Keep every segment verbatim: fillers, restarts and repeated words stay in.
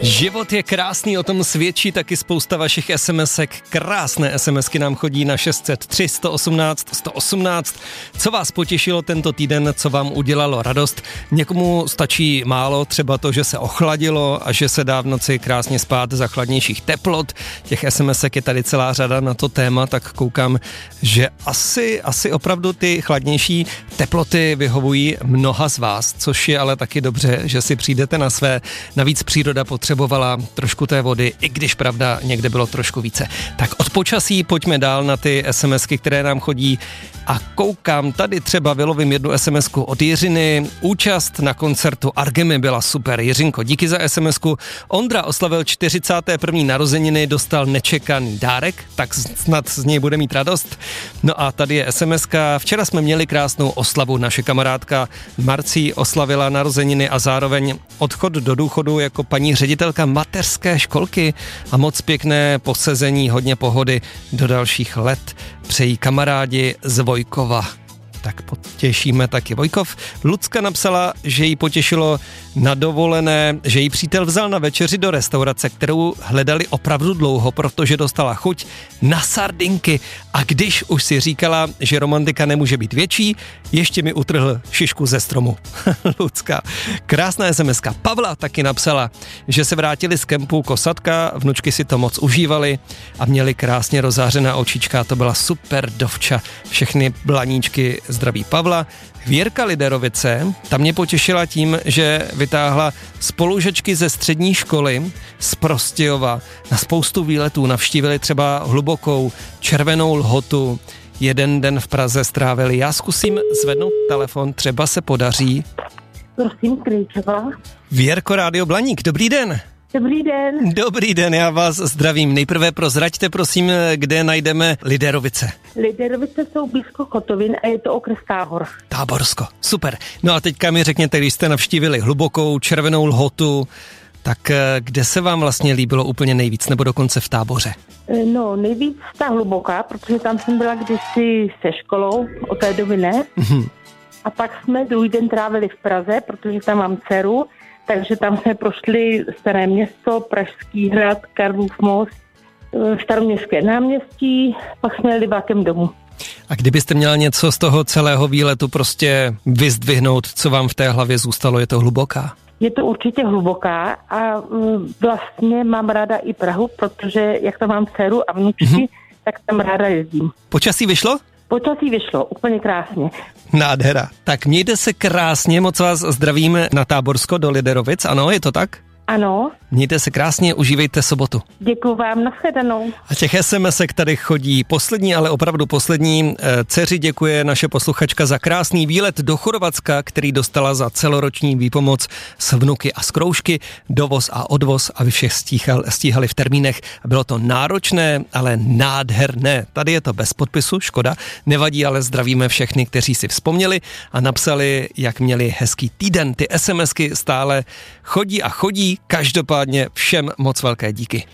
Život je krásný, o tom svědčí taky spousta vašich SMSek. Krásné SMSky nám chodí na šest set tři, sto osmnáct, sto osmnáct. Co vás potěšilo tento týden, co vám udělalo radost? Někomu stačí málo, třeba to, že se ochladilo a že se dá v noci krásně spát za chladnějších teplot. Těch SMSek je tady celá řada na to téma, tak koukám, že asi, asi opravdu ty chladnější teploty vyhovují mnoha z vás, což je ale taky dobře, že si přijdete na své. Navíc příroda potřebovala trošku té vody, i když pravda někde bylo trošku více. Tak od počasí pojďme dál na ty SMSky, které nám chodí a koukám, tady třeba vylovím jednu SMSku od Jiřiny. Účast na koncertu Argemy byla super. Jiřinko, díky za SMSku. Ondra oslavil čtyřicáté první narozeniny, dostal nečekaný dárek, tak snad z něj bude mít radost. No a tady je SMSka. Včera jsme měli krásnou oslavu. Naše kamarádka Marcí oslavila narozeniny a zároveň odchod do důchodu jako paní ředitelka mateřské školky a moc pěkné posezení, hodně pohody do dalších let. Přejí kamarádi z Vojkova. Tak potěšíme taky Vojkov. Lucka napsala, že jí potěšilo na dovolené, že jí přítel vzal na večeři do restaurace, kterou hledali opravdu dlouho, protože dostala chuť na sardinky. A když už si říkala, že romantika nemůže být větší, ještě mi utrhl šišku ze stromu. Lucka. Krásná SMSka. Pavla taky napsala, že se vrátili z kempu Kosatka, vnučky si to moc užívali a měli krásně rozářená očička. To byla super dovča. Všechny blaníčky zdraví Pavla. Věrka Liderovice, ta mě potěšila tím, že vytáhla spolužečky ze střední školy z Prostějova. Na spoustu výletů navštívili třeba Hlubokou, Červenou Lhotu. Jeden den v Praze strávili. Já zkusím zvednout telefon, třeba se podaří. Prosím, Krejčová. Věrko, Rádio Blaník, dobrý den. Dobrý den. Dobrý den, já vás zdravím. Nejprve prozraďte, prosím, kde najdeme Liderovice. Liderovice jsou blízko Kotovin a je to okres Tábor. Táborsko, super. No a teďka mi řekněte, když jste navštívili Hlubokou, Červenou Lhotu, tak kde se vám vlastně líbilo úplně nejvíc, nebo dokonce v Táboře? No, nejvíc ta Hluboká, protože tam jsem byla kdysi se školou, od té doby ne. Mm-hmm. A pak jsme druhý den trávili v Praze, protože tam mám dceru, takže tam jsme prošli Staré Město, Pražský hrad, Karlův most, Staroměstské náměstí, pak jsme jeli vlakem domů. A kdybyste měla něco z toho celého výletu prostě vyzdvihnout, co vám v té hlavě zůstalo, je to Hluboká? Je to určitě Hluboká a vlastně mám ráda i Prahu, protože jak tam mám dceru a vnučky, mm-hmm. tak tam ráda jezdím. Počasí vyšlo? Počasí vyšlo, úplně krásně. Nádhera. Tak mějte se krásně, moc vás zdravím na Táborsko do Liderovic, ano, je to tak? Ano. Mějte se krásně, užívejte sobotu. Děkuju vám, nashledanou. A těch SMSek tady chodí poslední, ale opravdu poslední. Dceři děkuje naše posluchačka za krásný výlet do Chorvatska, který dostala za celoroční výpomoc s vnuky a s kroužky, dovoz a odvoz, aby všech stíhal, stíhali v termínech. Bylo to náročné, ale nádherné. Tady je to bez podpisu, škoda. Nevadí, ale zdravíme všechny, kteří si vzpomněli a napsali, jak měli hezký týden. Ty SMSky stále chodí a chodí. Každopádně všem moc velké díky.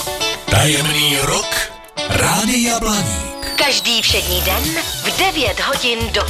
Tajemný rok Rádia Blaník. Každý všední den v devět hodin do